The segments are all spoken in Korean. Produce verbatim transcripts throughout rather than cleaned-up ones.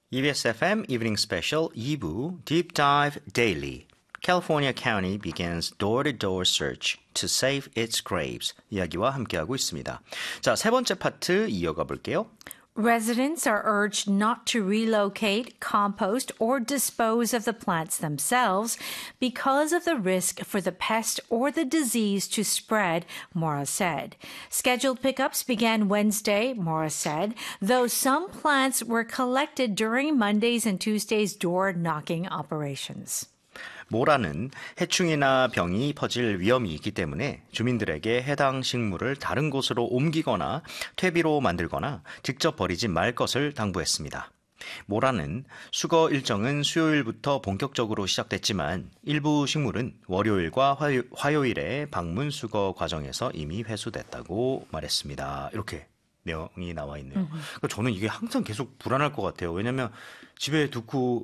이비에스 에프엠 Evening Special 이 부 Deep Dive Daily. California County begins door-to-door search to save its graves. 이야기와 함께하고 있습니다. 자, 세 번째 파트 이어가 볼게요. Residents are urged not to relocate, compost, or dispose of the plants themselves because of the risk for the pest or the disease to spread, Mora said. Scheduled pickups began Wednesday, Mora said, though some plants were collected during Mondays and Tuesdays' door-knocking operations. 모라는 해충이나 병이 퍼질 위험이 있기 때문에 주민들에게 해당 식물을 다른 곳으로 옮기거나 퇴비로 만들거나 직접 버리지 말 것을 당부했습니다. 모라는 수거 일정은 수요일부터 본격적으로 시작됐지만 일부 식물은 월요일과 화요, 화요일에 방문 수거 과정에서 이미 회수됐다고 말했습니다. 이렇게 내용이 나와 있네요. 그러니까 저는 이게 항상 계속 불안할 것 같아요. 왜냐하면 집에 두고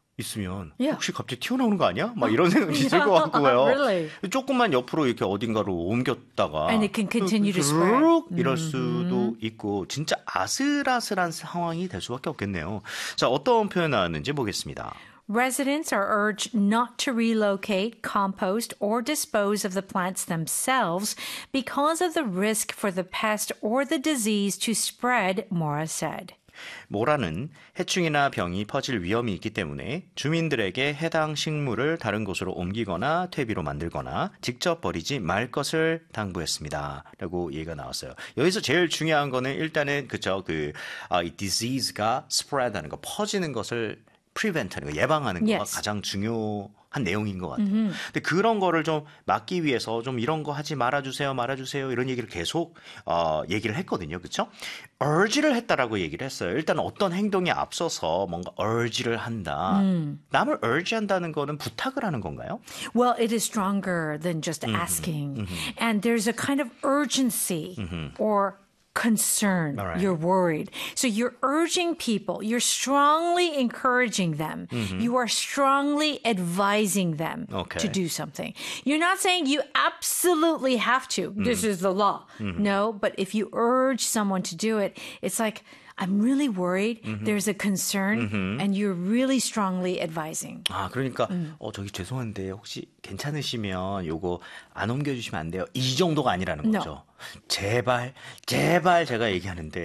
있으면 Yeah. 혹시 갑자기 튀어나오는 거 아니야? 막 이런 생각이 있을 것 같고요. Really? 조금만 옆으로 이렇게 어딘가로 옮겼다가 And it can continue to spread. 쭉 이럴 수도 있고 진짜 아슬아슬한 상황이 될 수밖에 없겠네요. 자, 어떤 표현 나왔는지 보겠습니다. Residents are urged not to relocate, compost, or dispose of the plants themselves because of the risk for the pest or the disease to spread, Mora said. 모라는 해충이나 병이 퍼질 위험이 있기 때문에 주민들에게 해당 식물을 다른 곳으로 옮기거나 퇴비로 만들거나 직접 버리지 말 것을 당부했습니다. 라고 얘기가 나왔어요. 여기서 제일 중요한 거는 일단은 그죠, 그, 아, 이 disease가 spread하는 거, 퍼지는 것을 prevent하는 거, 예방하는 거가 Yes. 가장 중요한 내용인 것 같아요. Mm-hmm. 근데 그런 거를 좀 막기 위해서 좀 이런 거 하지 말아주세요, 말아주세요 이런 얘기를 계속 어, 얘기를 했거든요, 그렇죠? urge를 했다라고 얘기를 했어요. 일단 어떤 행동에 앞서서 뭔가 urge를 한다. Mm. 남을 urge한다는 거는 부탁을 하는 건가요? Well, it is stronger than just mm-hmm. asking, mm-hmm. and there's a kind of urgency mm-hmm. or concern. Right. You're worried. So you're urging people. You're strongly encouraging them. Mm-hmm. You are strongly advising them okay. to do something. You're not saying you absolutely have to. Mm-hmm. This is the law. Mm-hmm. No, but if you urge someone to do it, it's like, I'm really worried. Mm-hmm. There's a concern, mm-hmm. and you're really strongly advising. 아, 그러니까 음. 어 저기 죄송한데 혹시 괜찮으시면 요거 안 옮겨주시면 안 돼요. 이 정도가 아니라는 거죠. No. 제발, 제발 제가 얘기하는데